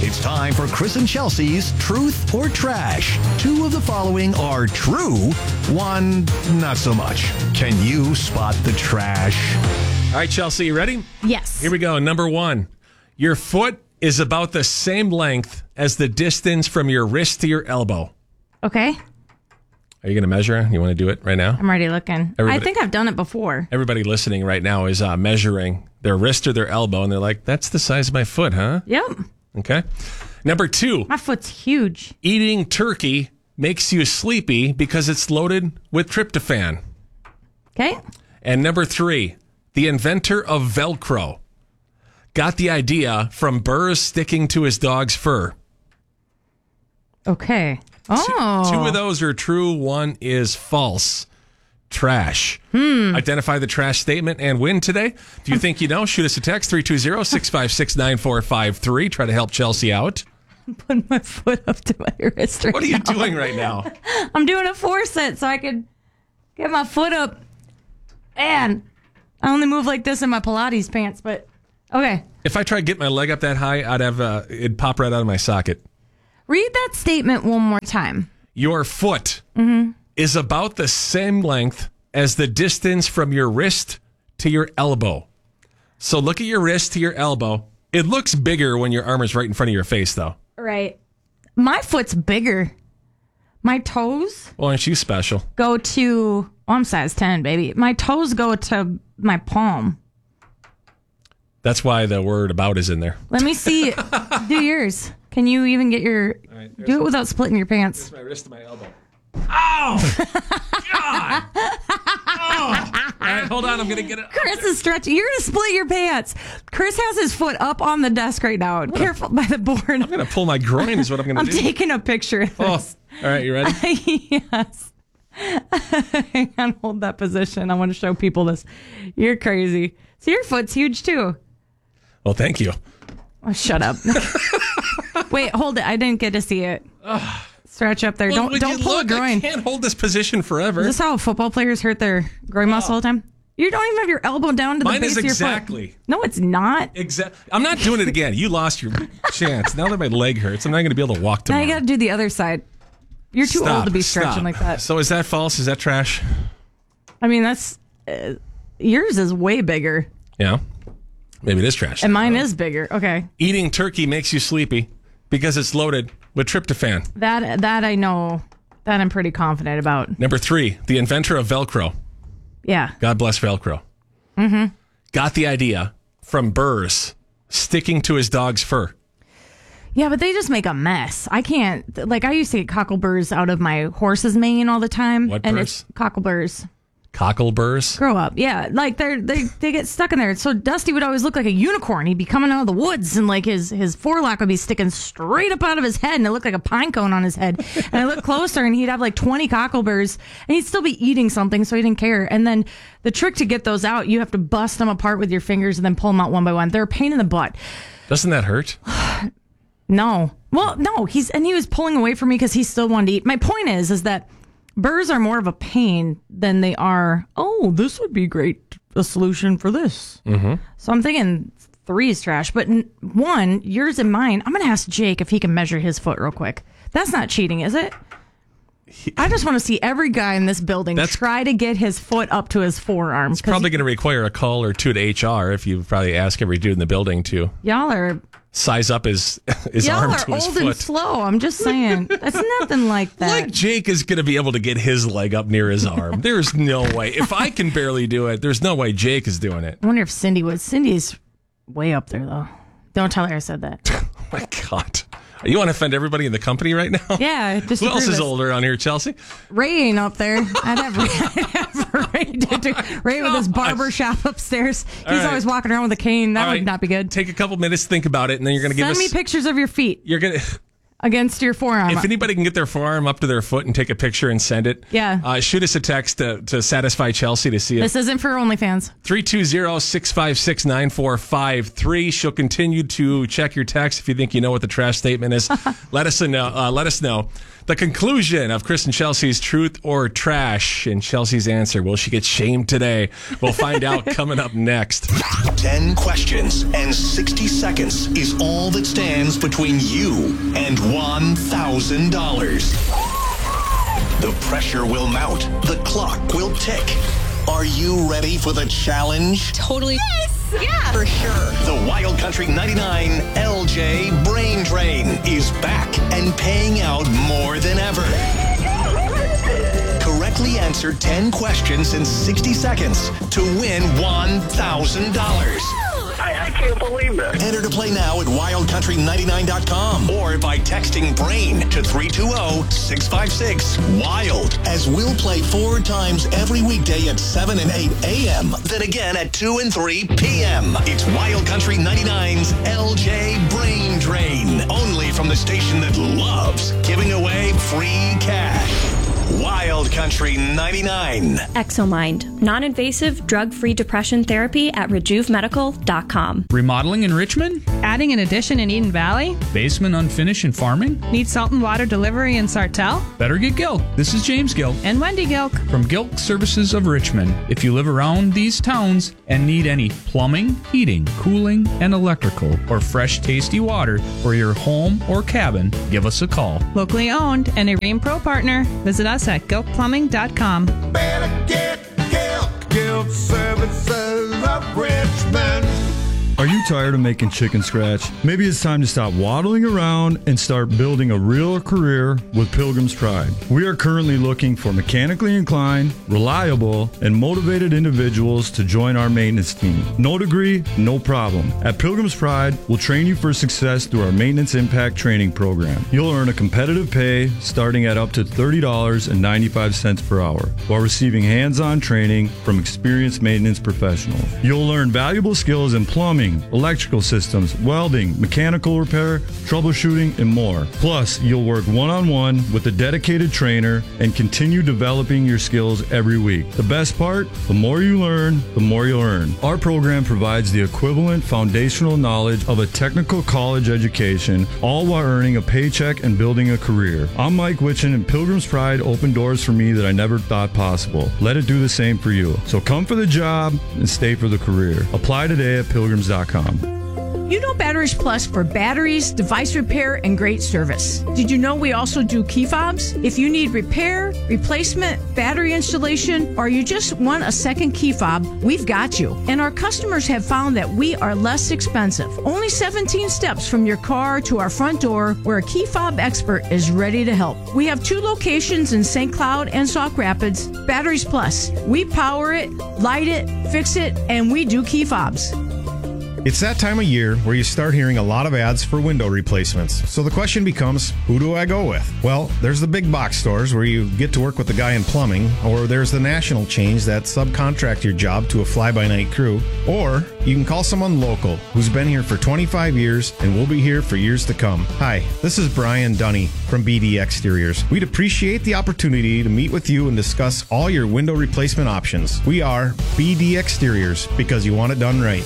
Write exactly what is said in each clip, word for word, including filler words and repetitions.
It's time for Chris and Chelsea's Truth or Trash. Two of the following are true, one not so much. Can you spot the trash? All right, Chelsea, you ready? Yes. Here we go. Number one. Your foot is about the same length as the distance from your wrist to your elbow. Okay. Are you going to measure? You want to do it right now? I'm already looking. Everybody- I think I've done it before. Everybody listening right now is uh, measuring their wrist or their elbow, and they're like, that's the size of my foot, huh? Yep. Okay. Number two. My foot's huge. Eating turkey makes you sleepy because it's loaded with tryptophan. Okay. And number three. The inventor of Velcro got the idea from burrs sticking to his dog's fur. Okay. Oh. Two, two of those are true. One is false. Trash. Hmm. Identify the trash statement and win today. Do you think you know? Shoot us a text, three two zero, six five six, nine four five three. Try to help Chelsea out. I'm putting my foot up to my wrist right What are you now. doing right now? I'm doing a four set so I could get my foot up. And I only move like this in my Pilates pants, but okay. If I try to get my leg up that high, I'd have uh, it'd pop right out of my socket. Read that statement one more time. Your foot Mm-hmm. is about the same length as the distance from your wrist to your elbow. So look at your wrist to your elbow. It looks bigger when your arm is right in front of your face, though. Right. My foot's bigger. My toes Well, aren't you special? go to, oh, I'm size ten, baby. My toes go to my palm. That's why the word about is in there. Let me see. Do yours. Can you even get your, right, do it without splitting your pants. My wrist to my elbow. Oh! God! Oh! All right, hold on. I'm going to get it. Chris is stretching. You're going to split your pants. Chris has his foot up on the desk right now. Careful by the board. I'm going to pull my groin is what I'm going to I'm do. taking a picture of Oh, this. all right. You ready? Yes. Hang on, hold that position. I want to show people this. You're crazy. So your foot's huge too. Well, thank you. Oh, shut up. Wait, hold it. I didn't get to see it. Stretch up there. Well, don't would don't you pull look? a groin. I can't hold this position forever. Is this how football players hurt their groin muscle all the time? You don't even have your elbow down to Mine the base is of your exactly. foot. No, it's not. Exactly. I'm not doing it again. You lost your chance. Now that my leg hurts, I'm not going to be able to walk Now tomorrow. you got to do the other side. You're too Stop, old to be stretching stop. like that. So is that false? Is that trash? I mean, that's uh, yours is way bigger, Yeah. Maybe it is trash. and mine is bigger. Okay, Eating turkey makes you sleepy because it's loaded with tryptophan. that that I know. That I'm pretty confident about. Number three, the inventor of Velcro. Yeah. God bless Velcro. Mm-hmm. Got the idea from burrs sticking to his dog's fur. Yeah, but they just make a mess. I can't, like, I used to get cockleburs out of my horse's mane all the time. What and burrs? it's cockleburs. Cockle burrs. Grow up. Yeah. Like, they're, they they get stuck in there. So Dusty would always look like a unicorn. He'd be coming out of the woods, and, like, his, his forelock would be sticking straight up out of his head, and it looked like a pine cone on his head. And I looked closer, and he'd have, like, twenty cockleburs, and he'd still be eating something, so he didn't care. And then the trick to get those out, you have to bust them apart with your fingers and then pull them out one by one. They're a pain in the butt. Doesn't that hurt? No. Well, no, he's and he was pulling away from me because he still wanted to eat. My point is, is that burrs are more of a pain than they are, oh, this would be great, a solution for this. Mm-hmm. So I'm thinking three is trash. But n- one, yours and mine, I'm going to ask Jake if he can measure his foot real quick. That's not cheating, is it? I just want to see every guy in this building That's- try to get his foot up to his forearm. It's probably going to require a call or two to H R if you probably ask every dude in the building to y'all are size up his his y'all arm are to his old foot. and slow. I'm just saying. That's nothing like that. Like Jake is going to be able to get his leg up near his arm. There's no way. If I can barely do it, there's no way Jake is doing it. I wonder if Cindy would. Cindy's way up there, though. Don't tell her I said that. Oh my God. You want to offend everybody in the company right now? Yeah. Just Who to else prove is this. older on here, Chelsea? Ray ain't up there. I'd have Ray, I'd have Ray, to do, Ray with his barber shop upstairs. He's right. always walking around with a cane. That All would right. not be good. Take a couple minutes, think about it, and then you're going to give Send us. me pictures of your feet. You're going to. against your forearm. If anybody can get their forearm up to their foot and take a picture and send it, Yeah. uh, shoot us a text to, to satisfy Chelsea to see it. This isn't for OnlyFans. three two zero, six five six, nine four five three. She'll continue to check your text if you think you know what the trash statement is. let us know. Uh, let us know the conclusion of Chris and Chelsea's truth or trash, and Chelsea's answer. Will she get shamed today? We'll find out coming up next. Ten questions and sixty seconds is all that stands between you and one thousand dollars. The pressure will mount. The clock will tick. Are you ready for the challenge? Totally. Yes. Yeah. For sure. The Wild Country ninety-nine L J Brain Drain is back and paying out more than ever. Correctly answer ten questions in sixty seconds to win one thousand dollars. I, I can't believe that. Enter to play now at wild country ninety-nine dot com or by texting BRAIN to three two zero, six five six, WILD, as we'll play four times every weekday at seven and eight a.m., then again at two and three p.m. It's Wild Country ninety-nine's L J Brain Drain, only from the station that loves giving away free cash. Wild Country ninety-nine. Exomind, non-invasive, drug-free depression therapy at rejuve medical dot com. Remodeling in Richmond? Adding an addition in Eden Valley? Basement unfinished in farming? Need salt and water delivery in Sartell? Better get Gilk. This is James Gilk. And Wendy Gilk. From Gilk Services of Richmond. If you live around these towns and need any plumbing, heating, cooling, and electrical, or fresh, tasty water for your home or cabin, give us a call. Locally owned and a Ream Pro partner. Visit us at gilk plumbing dot com. Better get Gilk. Gilk Services of Richmond. Are you tired of making chicken scratch? Maybe it's time to stop waddling around and start building a real career with Pilgrim's Pride. We are currently looking for mechanically inclined, reliable, and motivated individuals to join our maintenance team. No degree, no problem. At Pilgrim's Pride, we'll train you for success through our Maintenance Impact Training Program. You'll earn a competitive pay starting at up to thirty dollars and ninety-five cents per hour while receiving hands-on training from experienced maintenance professionals. You'll learn valuable skills in plumbing, electrical systems, welding, mechanical repair, troubleshooting, and more. Plus, you'll work one-on-one with a dedicated trainer and continue developing your skills every week. The best part? The more you learn, the more you'll earn. Our program provides the equivalent foundational knowledge of a technical college education, all while earning a paycheck and building a career. I'm Mike Witchen, and Pilgrim's Pride opened doors for me that I never thought possible. Let it do the same for you. So come for the job and stay for the career. Apply today at pilgrims dot com. You know Batteries Plus for batteries, device repair, and great service. Did you know we also do key fobs? If you need repair, replacement, battery installation, or you just want a second key fob, we've got you. And our customers have found that we are less expensive. Only seventeen steps from your car to our front door, where a key fob expert is ready to help. We have two locations in Saint Cloud and Sauk Rapids. Batteries Plus. We power it, light it, fix it, and we do key fobs. It's that time of year where you start hearing a lot of ads for window replacements. So the question becomes, who do I go with? Well, there's the big box stores where you get to work with the guy in plumbing, or there's the national chains that subcontract your job to a fly-by-night crew, or you can call someone local who's been here for twenty-five years and will be here for years to come. Hi, this is Brian Dunny from B D Exteriors. We'd appreciate the opportunity to meet with you and discuss all your window replacement options. We are B D Exteriors, because you want it done right.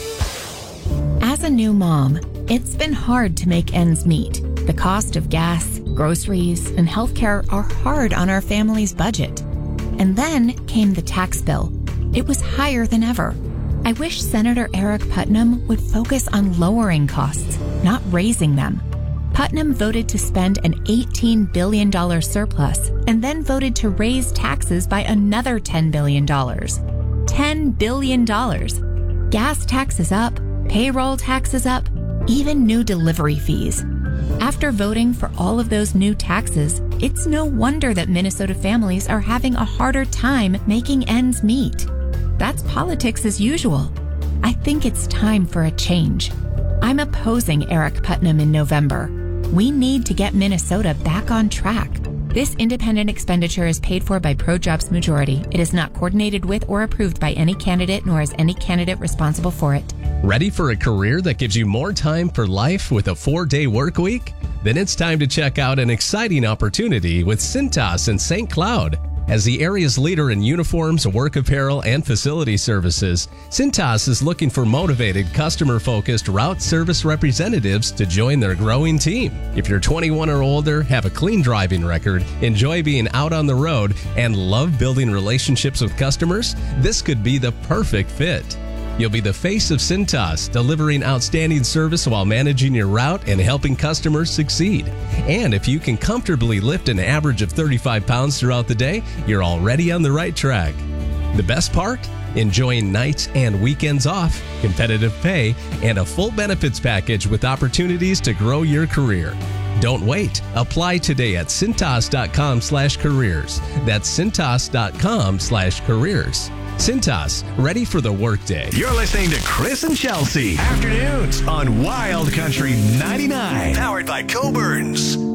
As a new mom, it's been hard to make ends meet. The cost of gas, groceries, and healthcare are hard on our family's budget. And then came the tax bill. It was higher than ever. I wish Senator Eric Putnam would focus on lowering costs, not raising them. Putnam voted to spend an eighteen billion dollars surplus and then voted to raise taxes by another ten billion dollars. ten billion dollars. Gas taxes up, payroll taxes up, even new delivery fees. After voting for all of those new taxes, it's no wonder that Minnesota families are having a harder time making ends meet. That's politics as usual. I think it's time for a change. I'm opposing Eric Putnam in November. We need to get Minnesota back on track. This independent expenditure is paid for by ProJobs Majority. It is not coordinated with or approved by any candidate, nor is any candidate responsible for it. Ready for a career that gives you more time for life with a four-day work week? Then it's time to check out an exciting opportunity with Cintas in Saint Cloud. As the area's leader in uniforms, work apparel, and facility services, Cintas is looking for motivated, customer-focused route service representatives to join their growing team. If you're twenty-one or older, have a clean driving record, enjoy being out on the road, and love building relationships with customers, this could be the perfect fit. You'll be the face of Cintas, delivering outstanding service while managing your route and helping customers succeed. And if you can comfortably lift an average of thirty-five pounds throughout the day, you're already on the right track. The best part? Enjoying nights and weekends off, competitive pay, and a full benefits package with opportunities to grow your career. Don't wait. Apply today at Cintas.com slash careers. That's Cintas.com slash careers. Cintas, ready for the workday. You're listening to Chris and Chelsea Afternoons on Wild Country ninety-nine, powered by Coburns.